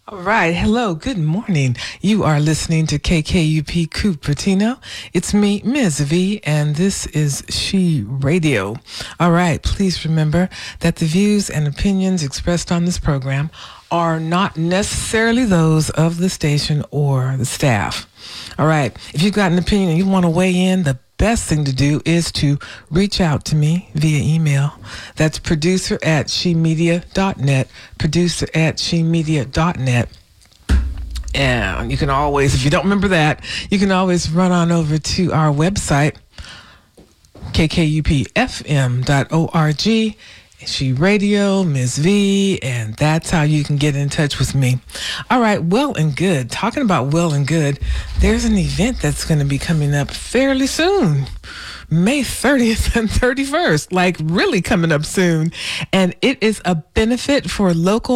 All right. Hello. Good morning. You are listening to KKUP Cupertino. It's me, Ms. V, and this is She Radio. All right. Please remember that the views and opinions expressed on this program are not necessarily those of the station or the staff. All right. If you've got an opinion and you want to weigh in, the best thing to do is to reach out to me via email. That's producer@shemedia.net, producer@shemedia.net. And you can always, if you don't remember that, you can always run on over to our website, kkupfm.org. She Radio, Ms. V, and that's how you can get in touch with me. All right, well and good. Talking about well and good, there's an event that's going to be coming up fairly soon. May 30th and 31st, like really coming up soon. And it is a benefit for local